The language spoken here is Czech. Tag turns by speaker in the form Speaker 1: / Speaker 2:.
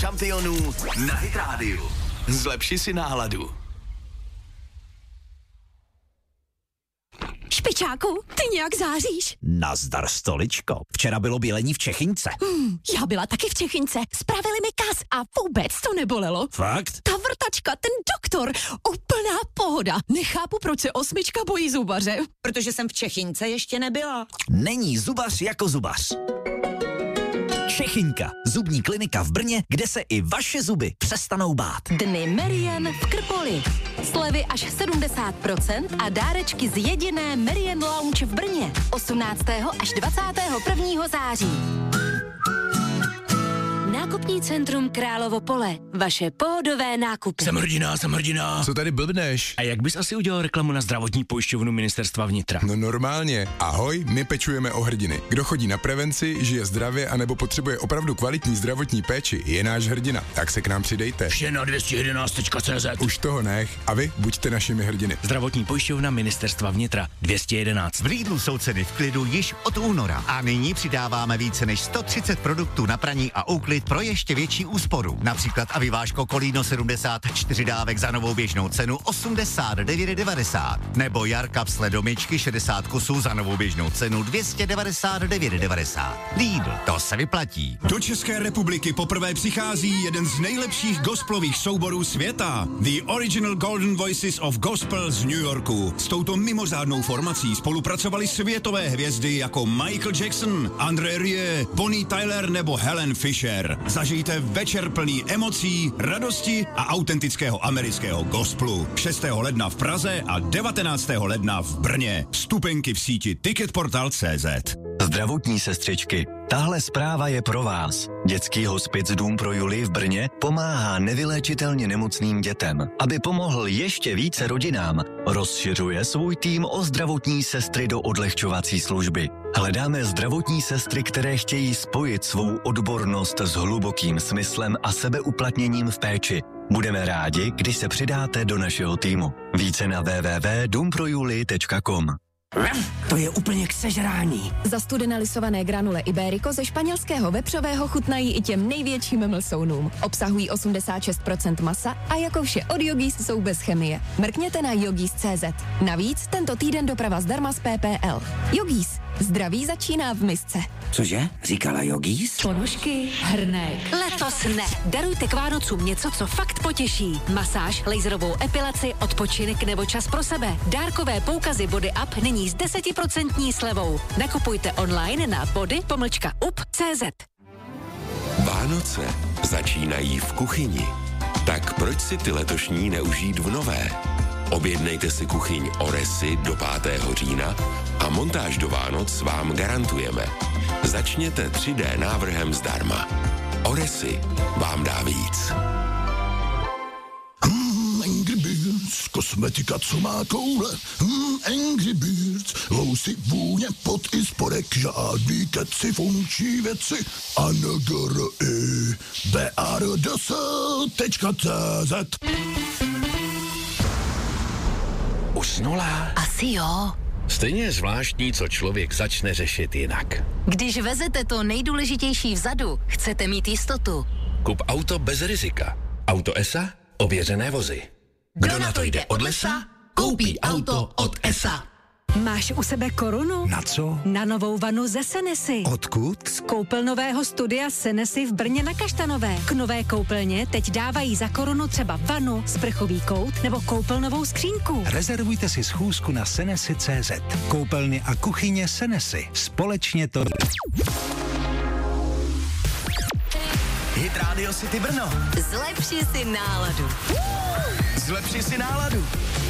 Speaker 1: Šampionů na Hit Radio. Zlepši si náladu.
Speaker 2: Špičáku, ty nějak záříš.
Speaker 3: Nazdar, stoličko. Včera bylo bělení v Čechince.
Speaker 2: Já byla taky v Čechince. Spravili mi kas a vůbec to nebolelo.
Speaker 3: Fakt?
Speaker 2: Ta vrtačka, ten doktor, úplná pohoda. Nechápu, proč se 8 bojí zubaře.
Speaker 4: Protože jsem v Čechince ještě nebyla.
Speaker 3: Není zubař jako zubař. Čechinka, zubní klinika v Brně, kde se i vaše zuby přestanou bát.
Speaker 2: Dny Merian v Krpoli. Slevy až 70% a dárečky z jediné Merian Lounge v Brně. 18. až 21. září. Nákupní centrum Královo Pole. Vaše pódové nákupy.
Speaker 5: Jsem hrdina.
Speaker 6: Co tady blbneš?
Speaker 5: A jak bys asi udělal reklamu na zdravotní pojišťovnu Ministerstva vnitra?
Speaker 6: No normálně. Ahoj, my pečujeme o hrdiny. Kdo chodí na prevenci, žije zdravě anebo potřebuje opravdu kvalitní zdravotní péči, je náš hrdina. Tak se k nám přidejte.
Speaker 5: Vše na 211.cz.
Speaker 6: Už toho nech. A vy buďte našimi hrdiny.
Speaker 5: Zdravotní pojišťovna Ministerstva vnitra 211.
Speaker 7: V Lidlu jsou ceny v klidu již od února a nyní přidáváme více než 130 produktů na praní a úklid pro ještě větší úsporu. Například aviváško Kolíno 74 dávek za novou běžnou cenu 89,90. Nebo Jarka sledomičky 60 kusů za novou běžnou cenu 299,90. Lidl, to se vyplatí.
Speaker 8: Do České republiky poprvé přichází jeden z nejlepších gospelových souborů světa. The Original Golden Voices of Gospel z New Yorku. S touto mimořádnou formací spolupracovali světové hvězdy jako Michael Jackson, André Rieu, Bonnie Tyler nebo Helen Fisher. Zažijte večer plný emocí, radosti a autentického amerického gospelu. 6. ledna v Praze a 19. ledna v Brně. Vstupenky v síti Ticketportal.cz.
Speaker 9: Zdravotní sestřičky, tahle zpráva je pro vás. Dětský hospic Dům pro Julii v Brně pomáhá nevyléčitelně nemocným dětem. Aby pomohl ještě více rodinám, rozšiřuje svůj tým o zdravotní sestry do odlehčovací služby. Hledáme zdravotní sestry, které chtějí spojit svou odbornost s hlubokým smyslem a sebeuplatněním v péči. Budeme rádi, když se přidáte do našeho týmu. Více na www.dumprojuli.com.
Speaker 3: To je úplně k sežrání.
Speaker 2: Zastudené lisované granule Iberico ze španělského vepřového chutnají i těm největším mlsounům. Obsahují 86% masa a jako vše od Yogis jsou bez chemie. Mrkněte na yogis.cz. Navíc tento týden doprava zdarma z PPL. Yogis. Zdraví začíná v misce.
Speaker 3: Cože? Říkala Yogis?
Speaker 2: Ponožky, hrnek. Letos ne. Darujte k Vánocům něco, co fakt potěší. Masáž, laserovou epilaci, odpočinek nebo čas pro sebe. Dárkové poukazy Body Up nyní s 10% slevou. Nakupujte online na body-up.cz.
Speaker 10: Vánoce začínají v kuchyni. Tak proč si ty letošní neužít v nové? Objednejte si kuchyň Oresy do 5. října a montáž do Vánoc vám garantujeme. Začněte 3D návrhem zdarma. Oresy vám dá víc.
Speaker 11: Angry Birds, kosmetika, co má koule. Angry Birds, lousy, vůně, pot i spodek, žádný keci, funkční věci. BARDS.cz.
Speaker 5: Usnula?
Speaker 2: Asi jo.
Speaker 5: Stejně je zvláštní, co člověk začne řešit jinak.
Speaker 2: Když vezete to nejdůležitější vzadu, chcete mít jistotu.
Speaker 5: Kup auto bez rizika. Auto ESA? Ověřené vozy.
Speaker 2: Kdo na to jde od lesa, koupí auto od ESA. Máš u sebe korunu?
Speaker 3: Na co?
Speaker 2: Na novou vanu ze Senesy.
Speaker 3: Odkud?
Speaker 2: Z koupelnového studia Senesy v Brně na Kaštanové. K nové koupelně teď dávají za korunu třeba vanu, sprchový kout nebo koupelnovou skřínku.
Speaker 3: Rezervujte si schůzku na Senesy.cz. Koupelny a kuchyně Senesy. Společně to...
Speaker 1: Hit Radio City Brno.
Speaker 2: Zlepši si náladu.
Speaker 1: Zlepši si náladu.